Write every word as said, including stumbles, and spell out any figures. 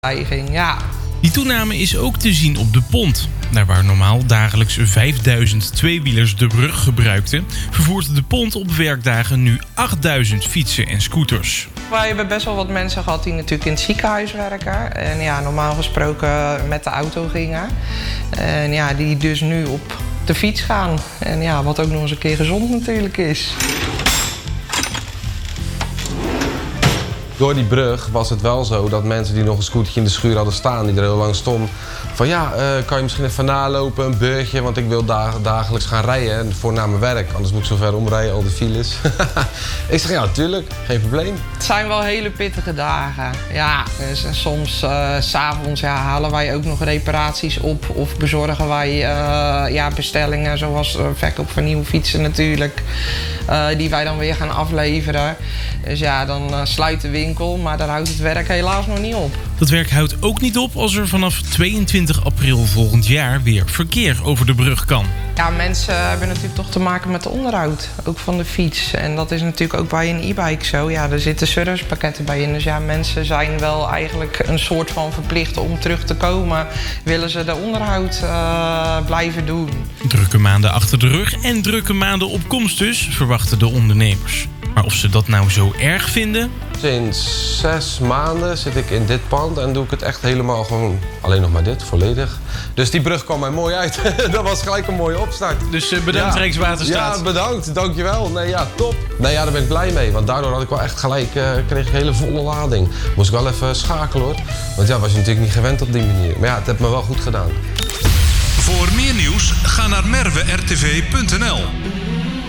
Ja. Die toename is ook te zien op de Pont. Daar waar normaal dagelijks vijfduizend tweewielers de brug gebruikten, vervoert de Pont op werkdagen nu achtduizend fietsen en scooters. Wij hebben best wel wat mensen gehad die natuurlijk in het ziekenhuis werken. En ja, normaal gesproken met de auto gingen. En ja, die dus nu op de fiets gaan. En ja, wat ook nog eens een keer gezond natuurlijk is. Door die brug was het wel zo dat mensen die nog een scootertje in de schuur hadden staan, die er heel lang stond, van ja, uh, kan je misschien even nalopen, een beurtje, want ik wil dag, dagelijks gaan rijden voor naar mijn werk. Anders moet ik zo ver omrijden, al die files. Ik zeg ja, natuurlijk, geen probleem. Het zijn wel hele pittige dagen. Ja, dus en soms uh, 's avonds ja, halen wij ook nog reparaties op of bezorgen wij uh, ja, bestellingen, zoals uh, verkoop van nieuwe fietsen natuurlijk, uh, die wij dan weer gaan afleveren. Dus ja, dan uh, sluit de winkel, maar daar houdt het werk helaas nog niet op. Dat werk houdt ook niet op als er vanaf tweeëntwintig april volgend jaar weer verkeer over de brug kan. Ja, mensen hebben natuurlijk toch te maken met de onderhoud, ook van de fiets. En dat is natuurlijk ook bij een e-bike zo. Ja, er zitten servicepakketten bij in. Dus ja, mensen zijn wel eigenlijk een soort van verplicht om terug te komen. Willen ze de onderhoud uh, blijven doen. Drukke maanden achter de rug en drukke maanden op komst dus, verwachten de ondernemers. Maar of ze dat nou zo erg vinden? Sinds zes maanden zit ik in dit pand en doe ik het echt helemaal gewoon alleen nog maar dit, volledig. Dus die brug kwam mij mooi uit. Dat was gelijk een mooie opstart. Dus uh, bedankt ja. Rijkswaterstaat. Ja, bedankt. Dankjewel. Nee, ja, top. Nee, ja, daar ben ik blij mee. Want daardoor had ik wel echt gelijk, uh, kreeg ik een hele volle lading. Moest ik wel even schakelen hoor. Want ja, was je natuurlijk niet gewend op die manier. Maar ja, het heeft me wel goed gedaan. Voor meer nieuws, ga naar merwe r t v punt n l.